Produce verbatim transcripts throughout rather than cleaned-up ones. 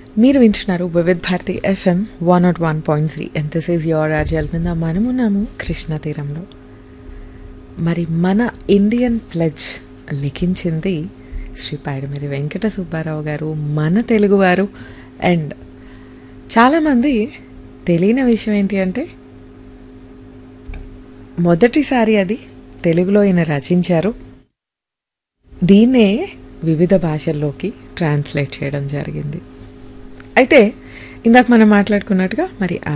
మీరు వింటున్నారు Vividh Bharati FM one not one point three and this is your ఆర్జల్ కింద మనమున్నాము కృష్ణ తీరంలో. మరి మన ఇండియన్ ప్లెడ్జ్ లిఖించింది శ్రీ పైడిమర్రి వెంకట సుబ్బారావు గారు, మన తెలుగువారు. అండ్ చాలామంది తెలియని విషయం ఏంటి అంటే మొదటిసారి అది తెలుగులో ఈయన రచించారు. దీన్నే వివిధ భాషల్లోకి ట్రాన్స్లేట్ చేయడం జరిగింది. అయితే ఇందాక మనం మాట్లాడుకున్నట్టుగా మరి ఆ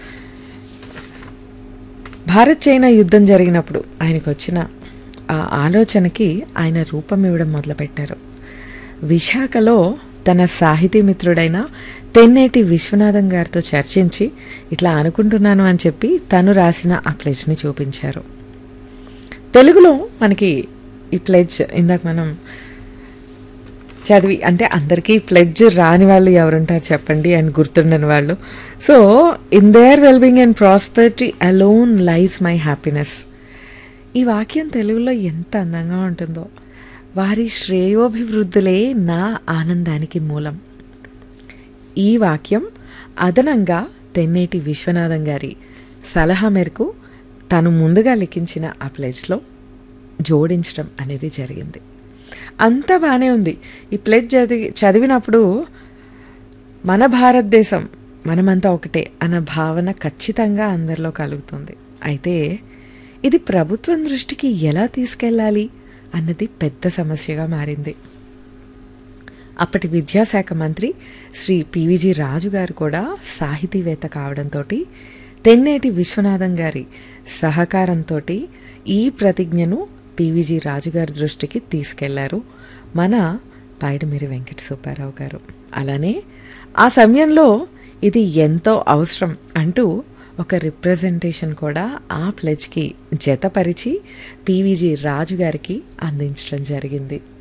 భారత్ చైనా యుద్ధం జరిగినప్పుడు ఆయనకు వచ్చిన ఆ ఆలోచనకి ఆయన రూపం ఇవ్వడం మొదలుపెట్టారు. విశాఖలో తన సాహితీ మిత్రుడైన తెన్నేటి విశ్వనాథం గారితో చర్చించి ఇట్లా అనుకుంటున్నాను అని చెప్పి తను రాసిన ఆ ప్లెడ్జ్ని చూపించారు. తెలుగులో మనకి ఈ ప్లెడ్జ్ ఇందాక మనం చదివి, అంటే అందరికీ ప్లెడ్జ్ రాని వాళ్ళు ఎవరుంటారు చెప్పండి అండ్ గుర్తుండని వాళ్ళు. So in there wellbeing and prosperity alone lies my happiness. ఈ వాక్యం తెలుగులో ఎంత అందంగా ఉంటుందో. వారి శ్రేయోభివృద్ధులే నా ఆనందానికి మూలం. ఈ వాక్యం అదనంగా తెన్నేటి విశ్వనాథం గారి సలహా మేరకు తను ముందుగా లిఖించిన ఆ ప్లెడ్జ్లో జోడించడం అనేది జరిగింది. అంతా బాగానే ఉంది. ఈ ప్లెడ్జ్ చదివి చదివినప్పుడు మన భారతదేశం మనమంతా ఒకటే అన్న భావన ఖచ్చితంగా అందరిలో కలుగుతుంది. అయితే ఇది ప్రభుత్వం దృష్టికి ఎలా తీసుకెళ్ళాలి అన్నది పెద్ద సమస్యగా మారింది. అప్పటి విద్యాశాఖ మంత్రి శ్రీ పివిజి రాజు గారు కూడా సాహితీవేత్త కావడంతో తెన్నేటి విశ్వనాథం గారి సహకారంతో ఈ ప్రతిజ్ఞను పివిజి రాజు గారి దృష్టికి తీసుకెళ్లారు మన పైడిమర్రి వెంకట సుబ్బారావు గారు. అలానే ఆ సమయంలో ఇది ఎంతో అవసరం అంటూ ఒక రిప్రజెంటేషన్ కూడా ఆ ప్లెడ్జ్కి జతపరిచి పివిజి రాజు గారికి అందించడం జరిగింది.